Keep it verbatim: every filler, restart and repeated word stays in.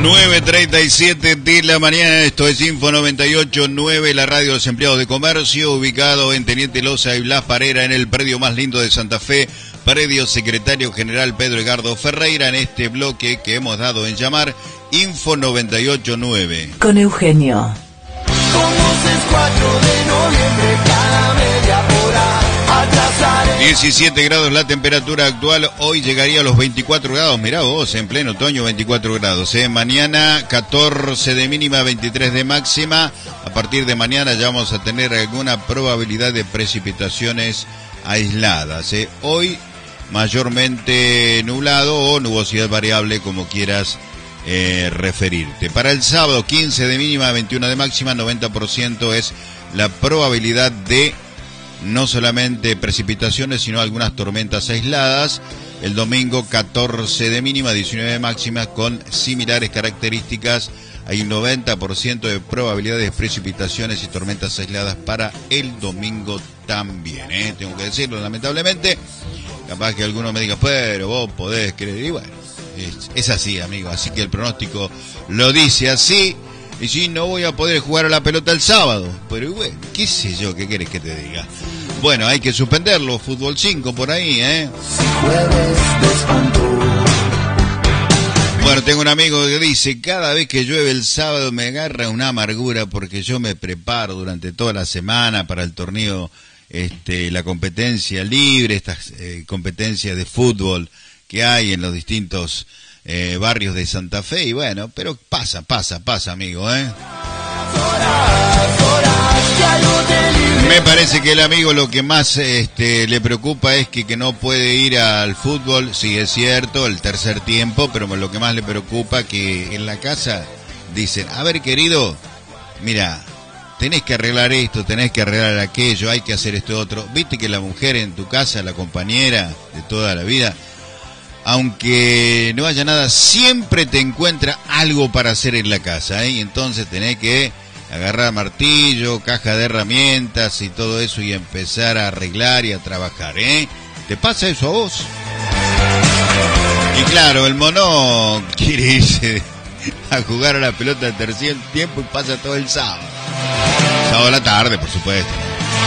nueve treinta y siete de la mañana, esto es Info noventa y ocho punto nueve, la radio de los empleados de comercio, ubicado en Teniente Loza y Blas Parera, en el predio más lindo de Santa Fe, predio Secretario General Pedro Edgardo Ferreira, en este bloque que hemos dado en llamar Info noventa y ocho punto nueve. Con Eugenio. diecisiete grados la temperatura actual, hoy llegaría a los veinticuatro grados, mirá vos, en pleno otoño veinticuatro grados, ¿eh? Mañana catorce de mínima, veintitrés de máxima, a partir de mañana ya vamos a tener alguna probabilidad de precipitaciones aisladas, ¿eh? Hoy mayormente nublado o nubosidad variable, como quieras eh, referirte. Para el sábado, quince de mínima, veintiuno de máxima, noventa por ciento es la probabilidad de no solamente precipitaciones, sino algunas tormentas aisladas. El domingo, catorce de mínima, diecinueve de máxima, con similares características. Hay un noventa por ciento de probabilidades de precipitaciones y tormentas aisladas para el domingo también, ¿eh? Tengo que decirlo, lamentablemente. Capaz que alguno me diga, pero vos podés creer. Y bueno, es, es así, amigo. Así que el pronóstico lo dice así. Y si no voy a poder jugar a la pelota el sábado. Pero bueno, qué sé yo, qué querés que te diga. Bueno, hay que suspenderlo, fútbol cinco por ahí, ¿eh? Bueno, tengo un amigo que dice, cada vez que llueve el sábado me agarra una amargura porque yo me preparo durante toda la semana para el torneo, este, la competencia libre, estas eh, competencias de fútbol que hay en los distintos eh, barrios de Santa Fe, y bueno, pero pasa, pasa, pasa, amigo, ¿eh? Me parece que el amigo lo que más este, le preocupa es que, que no puede ir al fútbol, sí es cierto, el tercer tiempo, pero lo que más le preocupa que en la casa dicen, a ver querido, mira, tenés que arreglar esto, tenés que arreglar aquello, hay que hacer esto otro. Viste que la mujer en tu casa, la compañera de toda la vida, aunque no haya nada, siempre te encuentra algo para hacer en la casa, ¿eh? Y entonces tenés que agarrar martillo, caja de herramientas y todo eso y empezar a arreglar y a trabajar, ¿eh? ¿Te pasa eso a vos? Y claro, el mono quiere irse a jugar a la pelota del tercer tiempo y pasa todo el sábado. Sábado a la tarde, por supuesto.